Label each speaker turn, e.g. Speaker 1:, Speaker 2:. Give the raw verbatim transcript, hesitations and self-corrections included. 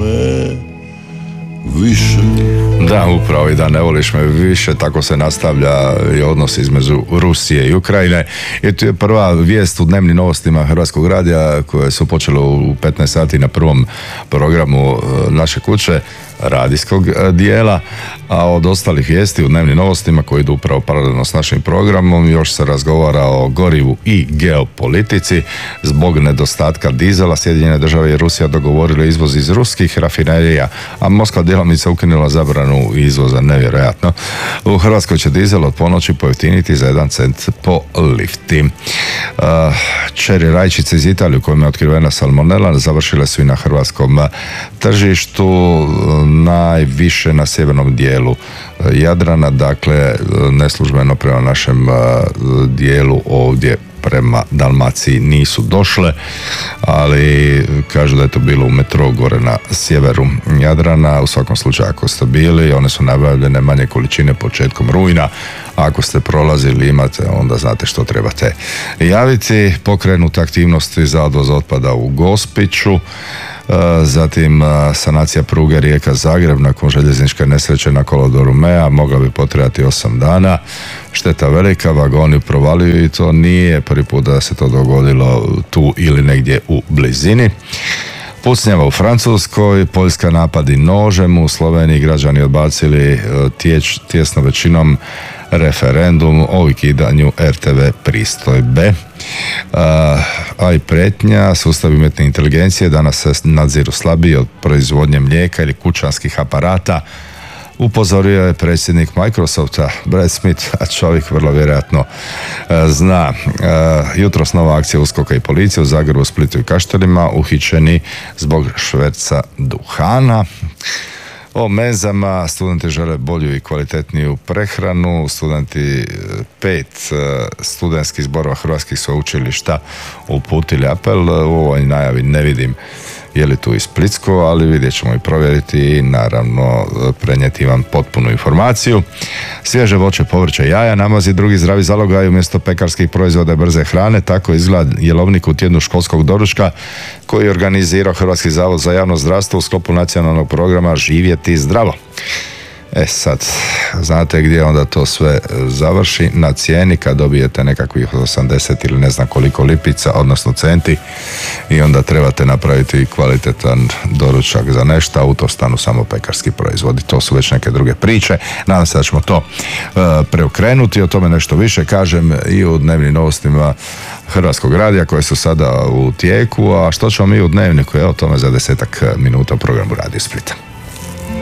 Speaker 1: me više.
Speaker 2: Da, upravo, i da ne voliš me više, tako se nastavlja i odnos između Rusije i Ukrajine. I tu je prva vijest u dnevnim novostima Hrvatskog radija koje su počele u petnaest sati na prvom programu naše kuće, radijskog dijela, a od ostalih vijesti u dnevnim novostima koji idu upravo paralelno s našim programom još se razgovara o gorivu i geopolitici. Zbog nedostatka dizela Sjedinjene države i Rusija dogovorile izvoz iz ruskih rafinerija, a Moskva djelomice ukinula zabranu izvoza, nevjerojatno. U Hrvatskoj će dizel od ponoći pojeftiniti za jedan cent po lifti. Čeri rajčice iz Italije u kojima je otkrivena salmonela završile su i na hrvatskom tržištu, najviše na sjevernom dijelu Jadrana, dakle neslužbeno prema našem dijelu ovdje prema Dalmaciji nisu došle, ali kažu da je to bilo u metro gore na sjeveru Jadrana. U svakom slučaju ako ste bili, one su nabavljene manje količine početkom rujna. Ako ste prolazili, imate, onda znate što trebate javiti. Pokrenute aktivnosti za odvoz otpada u Gospiću. Zatim sanacija pruge Rijeka-Zagreb nakon željezničke nesreće na kolodoru Mea mogla bi potrebati osam dana. Šteta velika, vagoni provaljuju i to nije prvi put da se to dogodilo tu ili negdje u blizini. Pucnjava u Francuskoj, Poljska napadi nožem, u Sloveniji građani odbacili tjeć, tjesno većinom referendum o ukidanju er te ve pristojbe. A i pretnja, sustav umjetne inteligencije danas se nadziru slabiji od proizvodnje mlijeka ili kućanskih aparata, upozorio je predsjednik Microsofta Brad Smith, a čovjek vrlo vjerojatno zna. Jutros nova akcija uskoka i policije u Zagrebu, Splitu i Kaštelima, uhićeni zbog šverca duhana. O menzama, studenti žele bolju i kvalitetniju prehranu, studenti pet studentskih zborova hrvatskih sveučilišta uputili apel. U ovoj najavi ne vidim je li tu i Splitsko, ali vidjet ćemo i provjeriti i naravno prenijeti vam potpunu informaciju. Svježe voće, povrće, jaja, namazi i drugi zdravi zalogaj umjesto pekarskih proizvoda i brze hrane. Tako izgleda jelovnik u tjednu školskog doručka koji je organizirao Hrvatski zavod za javno zdravstvo u sklopu nacionalnog programa Živjeti zdravo. E sad, znate gdje onda to sve završi? Na cijeni kad dobijete nekakvih osamdeset ili ne znam koliko lipica, odnosno centi, i onda trebate napraviti kvalitetan doručak za nešto, a u to stanu samo pekarski proizvodi. To su već neke druge priče. Nadam se da ćemo to uh, preokrenuti, o tome nešto više kažem i u dnevnim novostima Hrvatskog radija koje su sada u tijeku, a što ćemo mi u dnevniku, evo o tome za desetak minuta u programu Radio Splita.